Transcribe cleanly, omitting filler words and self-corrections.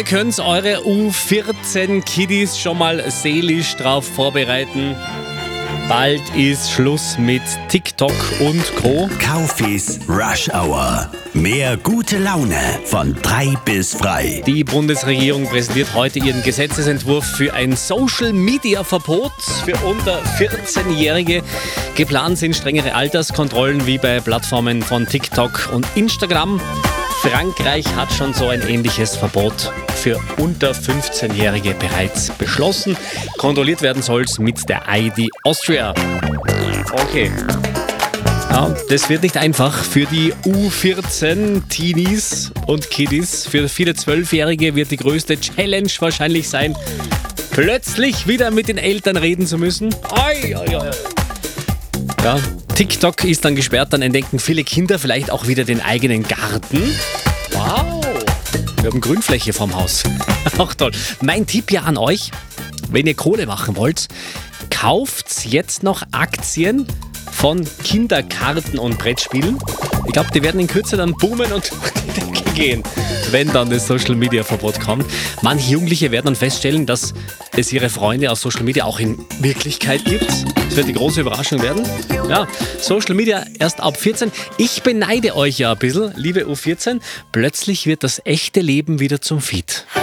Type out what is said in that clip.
Ihr könnt eure U14-Kiddies schon mal seelisch drauf vorbereiten. Bald ist Schluss mit TikTok und Co. Kaufis Rush Hour. Mehr gute Laune von 3 bis frei. Die Bundesregierung präsentiert heute ihren Gesetzesentwurf für ein Social-Media-Verbot für unter 14-Jährige. Geplant sind strengere Alterskontrollen wie bei Plattformen von TikTok und Instagram. Frankreich hat schon so ein ähnliches Verbot für unter 15-Jährige bereits beschlossen. Kontrolliert werden soll es mit der ID Austria. Okay. Ja, das wird nicht einfach für die U14-Teenies und Kiddies. Für viele 12-Jährige wird die größte Challenge wahrscheinlich sein, plötzlich wieder mit den Eltern reden zu müssen. Oi, oi, oi. Ja, TikTok ist dann gesperrt, dann entdecken viele Kinder vielleicht auch wieder den eigenen Garten. Wow, wir haben Grünfläche vorm Haus. Auch toll. Mein Tipp ja an euch, wenn ihr Kohle machen wollt, kauft jetzt noch Aktien von Kinderkarten und Brettspielen. Ich glaube, die werden in Kürze dann boomen und durch die Decke gehen, wenn dann das Social-Media-Verbot kommt. Manche Jugendliche werden dann feststellen, dass es ihre Freunde aus Social Media auch in Wirklichkeit gibt. Das wird die große Überraschung werden. Ja, Social Media erst ab 14. Ich beneide euch ja ein bisschen, liebe U14. Plötzlich wird das echte Leben wieder zum Feed.